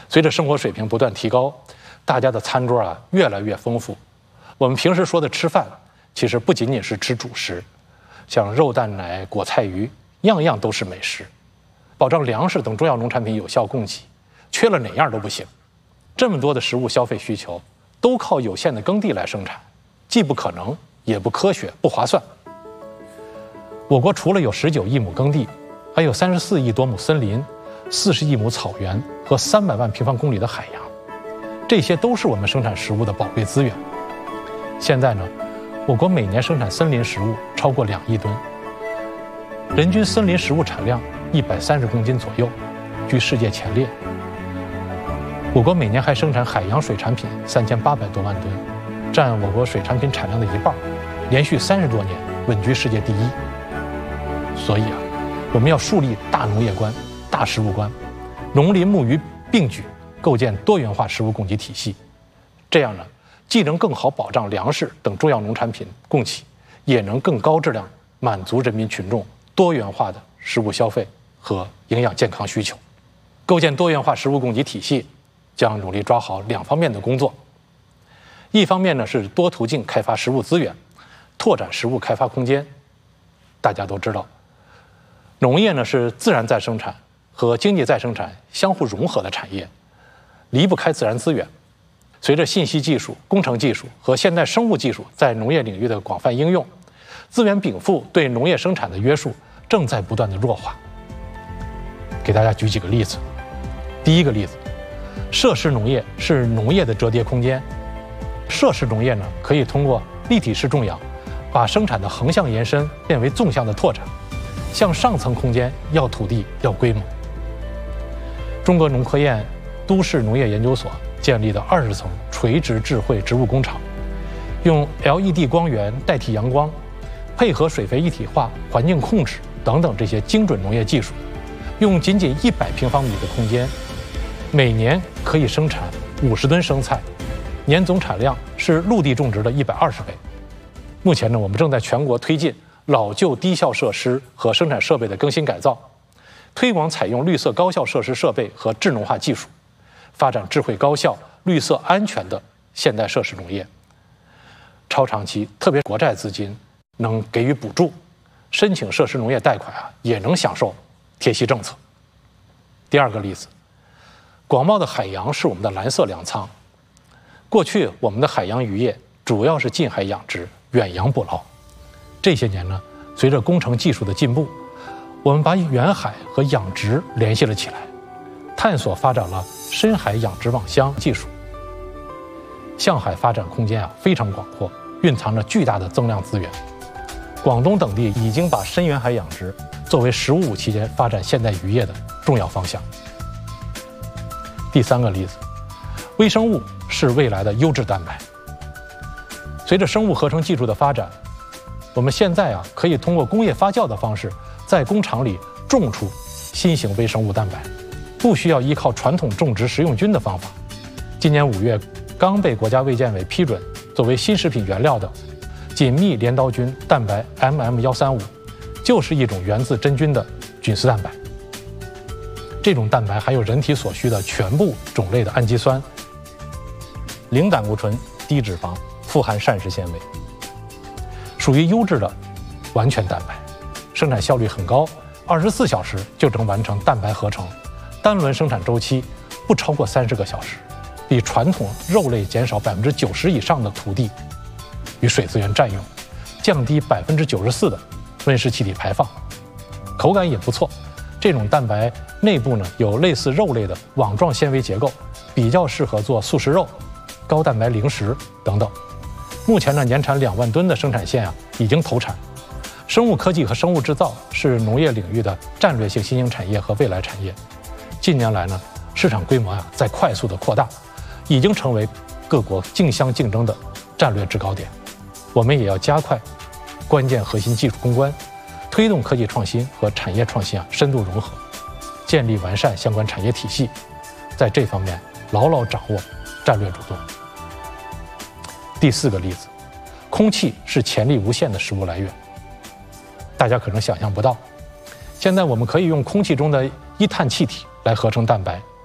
随着生活水平不断提高，大家的餐桌越来越丰富。我们平时说的吃饭，其实不仅仅是吃主食，像肉蛋奶、果菜鱼，样样都是美食。保障粮食等重要农产品有效供给，缺了哪样都不行。这么多的食物消费需求，都靠有限的耕地来生产，既不可能，也不科学，不划算。我国除了有19亿亩耕地，还有34亿多亩森林、40亿亩草原和300万平方公里的海洋，这些都是我们生产食物的宝贵资源。现在呢，我国每年生产森林食物超过2亿吨，人均森林食物产量130公斤左右，居世界前列。我国每年还生产海洋水产品3800多万吨，占我国水产品产量的1半，连续30多年稳居世界第一。所以我们要树立大农业观、大食物观，农林牧渔并举，构建多元化食物供给体系。这样呢，既能更好保障粮食等重要农产品供给，也能更高质量满足人民群众多元化的食物消费和营养健康需求。构建多元化食物供给体系，将努力抓好2方面的工作。一方面呢，是多途径开发食物资源，拓展食物开发空间。大家都知道，农业呢是自然再生产和经济再生产相互融合的产业，离不开自然资源。随着信息技术、工程技术和现代生物技术在农业领域的广泛应用，资源禀赋对农业生产的约束正在不断的弱化。给大家举几个例子。第一个例子，设施农业是农业的折叠空间。设施农业呢，可以通过立体式种养，把生产的横向延伸变为纵向的拓展，向上层空间要土地、要规模。中国农科院都市农业研究所建立的20层垂直智慧植物工厂，用 LED 光源代替阳光，配合水肥一体化、环境控制等等这些精准农业技术，用仅100平方米的空间，每年可以生产50吨生菜，年总产量是陆地种植的120倍。目前呢，我们正在全国推进老旧低效设施和生产设备的更新改造，推广采用绿色高效设施设备和智能化技术，发展智慧高效、绿色安全的现代设施农业。超长期，特别国债资金能给予补助，申请设施农业贷款也能享受贴息政策。第二个例子，广袤的海洋是我们的蓝色粮仓。过去我们的海洋渔业主要是近海养殖、远洋捕捞。这些年呢，随着工程技术的进步，我们把远海和养殖联系了起来，探索发展了深海养殖网箱技术。向海发展空间非常广阔，蕴藏着巨大的增量资源。广东等地已经把深远海养殖作为“十五五”期间发展现代渔业的重要方向。第三个例子，微生物是未来的优质蛋白。随着生物合成技术的发展，我们现在可以通过工业发酵的方式，在工厂里种出新型微生物蛋白，不需要依靠传统种植食用菌的方法。今年5月刚被国家卫健委批准作为新食品原料的紧密镰刀菌蛋白 MM135，就是一种源自真菌的菌丝蛋白。这种蛋白含有人体所需的全部种类的氨基酸，零胆固醇、低脂肪，富含膳食纤维，属于优质的完全蛋白，生产效率很高，24小时就能完成蛋白合成，单轮生产周期不超过30个小时，比传统肉类减少90%以上的土地与水资源占用，降低94%的温室气体排放，口感也不错。这种蛋白内部呢有类似肉类的网状纤维结构，比较适合做速食肉、高蛋白零食等等。目前呢，年产2万吨的生产线已经投产。生物科技和生物制造是农业领域的战略性新兴产业和未来产业。近年来呢，市场规模在快速的扩大，已经成为各国竞相竞争的战略制高点。我们也要加快关键核心技术攻关，推动科技创新和产业创新深度融合，建立完善相关产业体系，在这方面牢牢掌握战略主动。第四个例子，空气是潜力无限的食物来源。大家可能想象不到，现在我们可以用空气中的一碳气体来合成蛋白，